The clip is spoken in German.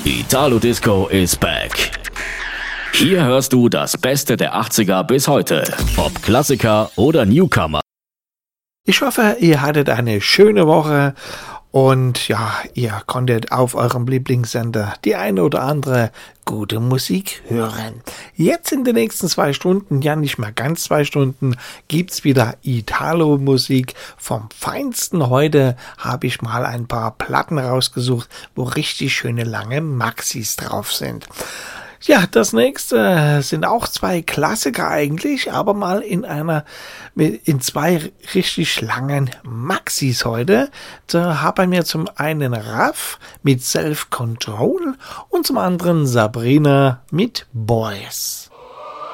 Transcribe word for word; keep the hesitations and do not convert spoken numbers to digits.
Italo Disco is back. Hier hörst du das Beste der achtziger bis heute. Ob Klassiker oder Newcomer. Ich hoffe, ihr hattet eine schöne Woche und ja, ihr konntet auf eurem Lieblingssender die eine oder andere gute Musik hören. Jetzt in den nächsten zwei Stunden, ja nicht mal ganz zwei Stunden, gibt's wieder Italo-Musik vom Feinsten. Heute habe ich mal ein paar Platten rausgesucht, wo richtig schöne lange Maxis drauf sind. Ja, das nächste sind auch zwei Klassiker eigentlich, aber mal in einer, in zwei richtig langen Maxis heute. Da haben wir zum einen Raff mit Self Control und zum anderen Sabrina mit Boys.